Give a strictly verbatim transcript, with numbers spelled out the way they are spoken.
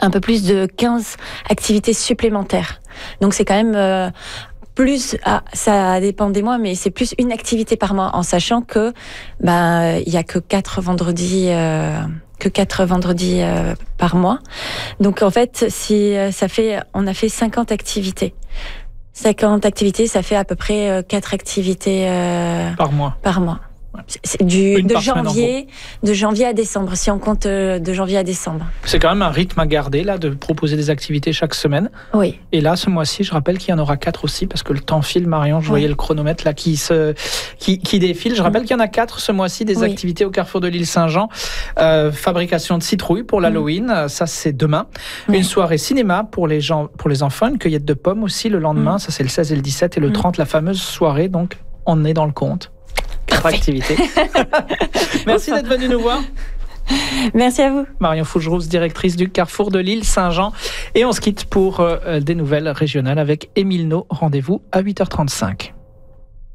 un peu plus de quinze activités supplémentaires. Donc c'est quand même euh, plus, ah, ça dépend des mois, mais c'est plus une activité par mois, en sachant que ben il y a que quatre vendredis. Euh, que quatre vendredis euh, par mois. Donc en fait, si ça fait, on a fait cinquante activités. cinquante activités, ça fait à peu près euh, quatre activités euh, par mois. Par mois. C'est du Une de par semaine, janvier, de janvier à décembre, si on compte euh, de janvier à décembre. C'est quand même un rythme à garder là, de proposer des activités chaque semaine. Oui. Et là, ce mois-ci, je rappelle qu'il y en aura quatre aussi, parce que le temps file, Marion. Je oui. voyais le chronomètre là qui se, qui, qui défile. Je rappelle qu'il y en a quatre ce mois-ci, des oui. activités au Carrefour de l'Île Saint-Jean. Euh, fabrication de citrouilles pour l'Halloween, mmh. ça c'est demain. Oui. Une soirée cinéma pour les gens, pour les enfants, une cueillette de pommes aussi le lendemain. Mmh. Ça c'est le seize et le dix-sept et le mmh. trente, la fameuse soirée. Donc on est dans le compte. Quatre activités. Merci d'être venu nous voir. Merci à vous. Marion Fougerousse, directrice du Carrefour de l'Île Saint-Jean. Et on se quitte pour euh, des nouvelles régionales avec Émile Nau. Rendez-vous à huit heures trente-cinq.